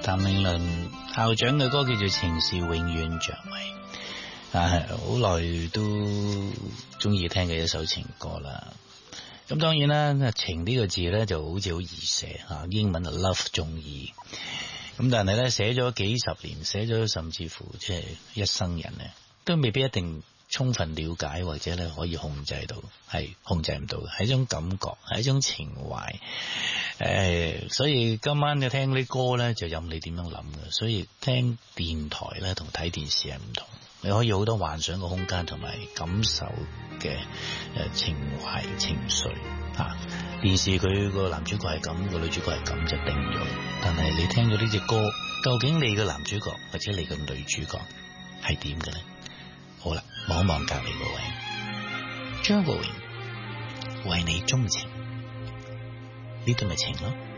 譚詠麟校長嘅歌叫做《情是永遠着迷》，好耐都中意聽嘅一首情歌啦。咁當然啦，情呢個字咧就好似好易寫吓，英文就 love 仲易。咁但係咧寫咗幾十年，寫咗甚至乎即係一生人咧，都未必一定充分了解或者咧可以控制到，係控制唔到嘅，係一種感覺，係一種情懷。所以今晚你聽啲歌咧就任你點樣諗嘅。所以聽電台咧同睇電視係唔同，你可以好多幻想嘅空間同埋感受嘅情懷情緒啊。電視佢個男主角係咁，個女主角係咁就定咗，但係你聽咗呢隻歌，究竟你嘅男主角或者你嘅女主角係點嘅呢？好啦，望一望隔籬嗰位張國榮，為你鍾情，呢度咪情咯。